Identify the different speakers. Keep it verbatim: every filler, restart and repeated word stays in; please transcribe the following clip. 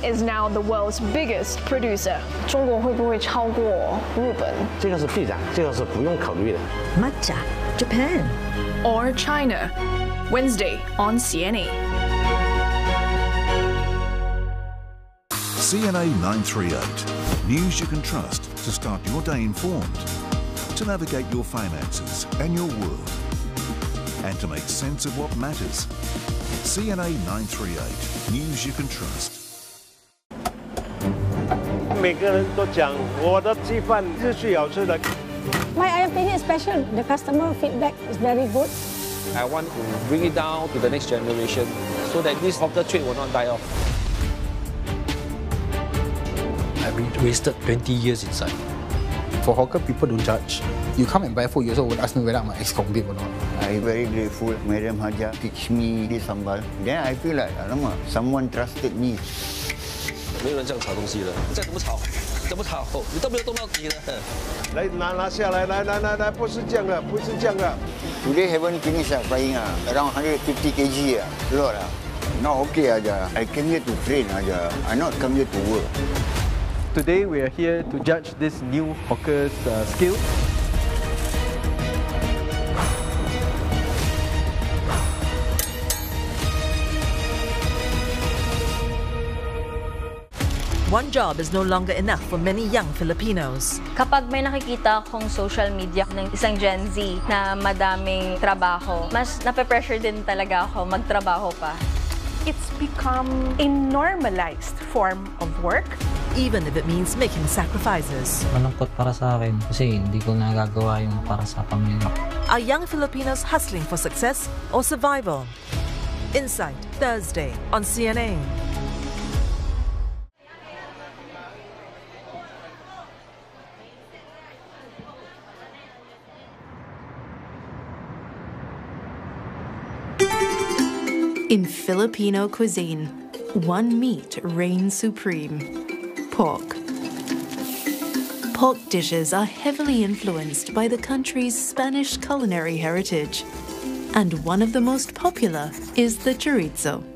Speaker 1: is now the world's biggest producer. 中国会不会超过日本？
Speaker 2: 这个是必然，这个是不用考虑的。
Speaker 3: Matcha, Japan.
Speaker 1: Or China? Wednesday on C N A.
Speaker 4: C N A nine thirty-eight. News you can trust to start your day informed, to navigate your finances and your world, and to make sense of what matters. C N A nine thirty-eight. News you can trust.
Speaker 5: 每个人都讲我的鸡饭是最好吃的。
Speaker 6: My opinion is special. The customer feedback is very good.
Speaker 7: I want to bring it down to the next generation so that this hawker trade will not die off.
Speaker 8: I've been wasted twenty years inside. For hawker, people don't judge. You come and buy food, you also would ask me whether I'm an ex-convict or not.
Speaker 9: I'm very grateful. Madam Haja teach me this sambal. Then I feel like, alamak, someone trusted me.
Speaker 7: 没有人这样炒东西了，再怎么炒，怎么炒，你都没有动到底了。
Speaker 5: 来拿拿下来，来来来来，不是这样的，不是这样的。
Speaker 9: Today haven't finished uh, frying uh, around one hundred fifty kilograms. Uh, lot uh. Not okay aja. I came here to train aja. I not come here to work.
Speaker 10: Today we are here to judge this new hawker's uh, skill.
Speaker 3: One job is no longer enough for many young Filipinos.
Speaker 11: Kapag may nakikita akong social media ng isang Gen Z na madaming trabaho, mas nape-pressure din talaga ako magtrabaho pa.
Speaker 12: It's become a normalized form of work.
Speaker 3: Even if it means making sacrifices.
Speaker 13: Malungkot para sa akin kasi hindi ko nagagawa yung para sa pamilya.
Speaker 3: Are young Filipinos hustling for success or survival? Insight, Thursday on C N A.
Speaker 14: In Filipino cuisine, one meat reigns supreme: pork. Pork dishes are heavily influenced by the country's Spanish culinary heritage, and one of the most popular is the chorizo.